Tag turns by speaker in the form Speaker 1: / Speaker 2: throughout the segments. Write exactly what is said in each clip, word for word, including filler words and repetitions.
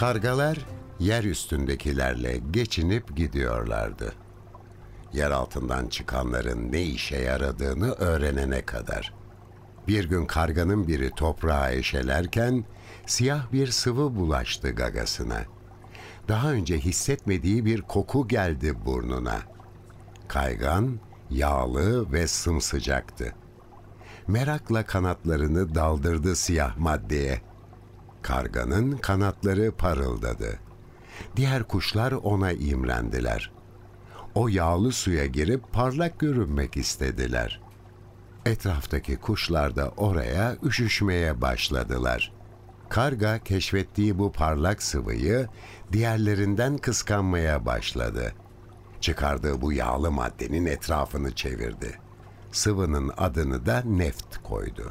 Speaker 1: Kargalar yer üstündekilerle geçinip gidiyorlardı. Yer altından çıkanların ne işe yaradığını öğrenene kadar. Bir gün karganın biri toprağa eşelerken siyah bir sıvı bulaştı gagasına. Daha önce hissetmediği bir koku geldi burnuna. Kaygan, yağlı ve sımsıcaktı. Merakla kanatlarını daldırdı siyah maddeye. Karganın kanatları parıldadı. Diğer kuşlar ona imrendiler. O yağlı suya girip parlak görünmek istediler. Etraftaki kuşlar da oraya üşüşmeye başladılar. Karga keşfettiği bu parlak sıvıyı diğerlerinden kıskanmaya başladı. Çıkardığı bu yağlı maddenin etrafını çevirdi. Sıvının adını da neft koydu.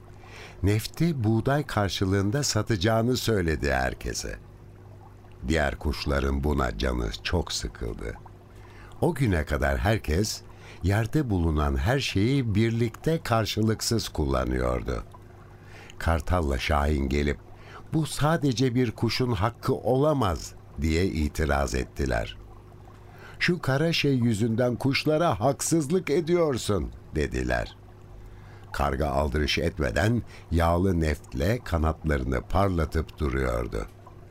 Speaker 1: Nefti buğday karşılığında satacağını söyledi herkese. Diğer kuşların buna canı çok sıkıldı. O güne kadar herkes yerde bulunan her şeyi birlikte karşılıksız kullanıyordu. Kartal'la Şahin gelip bu sadece bir kuşun hakkı olamaz diye itiraz ettiler. Şu kara şey yüzünden kuşlara haksızlık ediyorsun dediler. Karga aldırış etmeden yağlı neftle kanatlarını parlatıp duruyordu.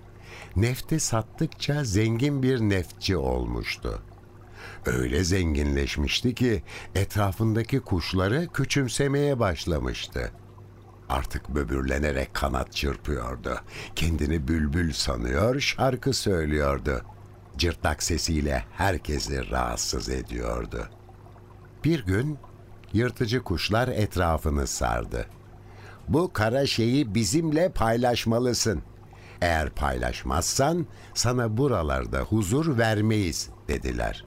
Speaker 1: Nefti sattıkça zengin bir neftçi olmuştu. Öyle zenginleşmişti ki etrafındaki kuşları küçümsemeye başlamıştı. Artık böbürlenerek kanat çırpıyordu. Kendini bülbül sanıyor, şarkı söylüyordu. Cırtlak sesiyle herkesi rahatsız ediyordu. Bir gün yırtıcı kuşlar etrafını sardı. Bu kara şeyi bizimle paylaşmalısın. Eğer paylaşmazsan sana buralarda huzur vermeyiz dediler.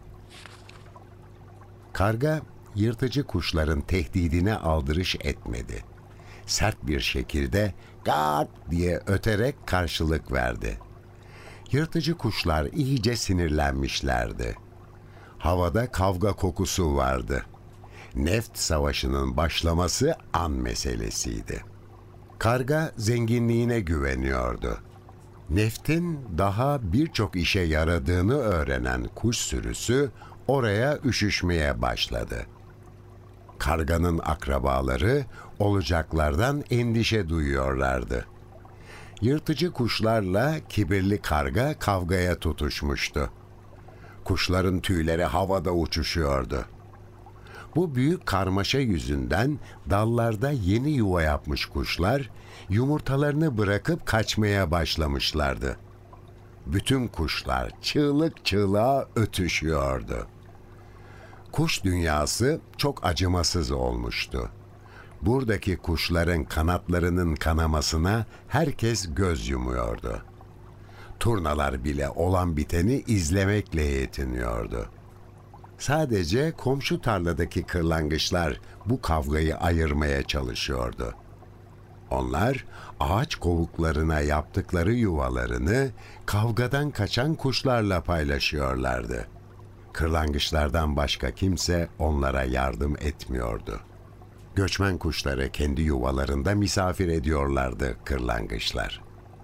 Speaker 1: Karga yırtıcı kuşların tehdidine aldırış etmedi. Sert bir şekilde "Gat!" diye öterek karşılık verdi. Yırtıcı kuşlar iyice sinirlenmişlerdi. Havada kavga kokusu vardı. Neft savaşının başlaması an meselesiydi. Karga zenginliğine güveniyordu. Neftin daha birçok işe yaradığını öğrenen kuş sürüsü oraya üşüşmeye başladı. Karganın akrabaları olacaklardan endişe duyuyorlardı. Yırtıcı kuşlarla kibirli karga kavgaya tutuşmuştu. Kuşların tüyleri havada uçuşuyordu. Bu büyük karmaşa yüzünden dallarda yeni yuva yapmış kuşlar yumurtalarını bırakıp kaçmaya başlamışlardı. Bütün kuşlar çığlık çığlığa ötüşüyordu. Kuş dünyası çok acımasız olmuştu. Buradaki kuşların kanatlarının kanamasına herkes göz yumuyordu. Turnalar bile olan biteni izlemekle yetiniyordu. Sadece komşu tarladaki kırlangıçlar bu kavgayı ayırmaya çalışıyordu. Onlar ağaç kovuklarına yaptıkları yuvalarını kavgadan kaçan kuşlarla paylaşıyorlardı. Kırlangıçlardan başka kimse onlara yardım etmiyordu. Göçmen kuşları kendi yuvalarında misafir ediyorlardı kırlangıçlar.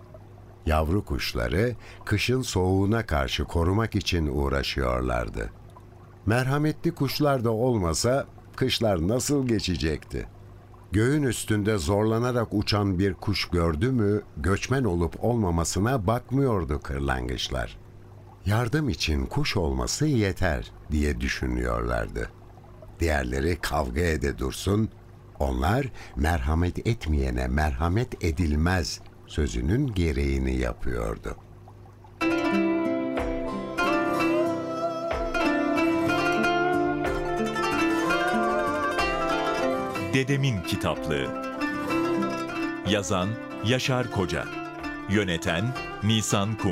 Speaker 1: Yavru kuşları kışın soğuğuna karşı korumak için uğraşıyorlardı. Merhametli kuşlar da olmasa kışlar nasıl geçecekti? Göğün üstünde zorlanarak uçan bir kuş gördü mü göçmen olup olmamasına bakmıyordu kırlangıçlar. Yardım için kuş olması yeter diye düşünüyorlardı. Diğerleri kavga ede dursun, onlar merhamet etmeyene merhamet edilmez sözünün gereğini yapıyordu.
Speaker 2: Dedemin Kitaplığı. Yazan Yaşar Koca. Yöneten Nisan Kum.